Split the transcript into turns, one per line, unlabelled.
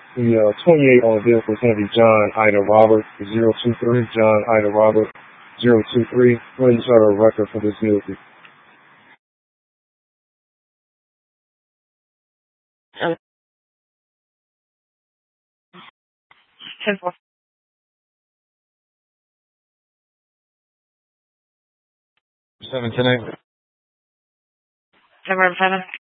The 28 on the vehicle is going to be John Ida Robert 023. John Ida Robert 023. Go ahead and start a record for this vehicle.
Okay. 10-4.
710.
7-7.